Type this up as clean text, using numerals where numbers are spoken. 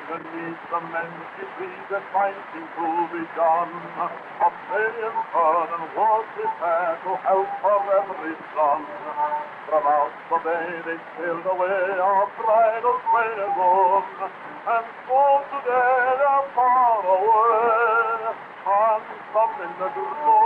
Beneath the many trees that might seem to be done, Australian sun and was prepared to help for every son. From out the bay they sailed away, our bridal train alone, and so today they're far away, and some in the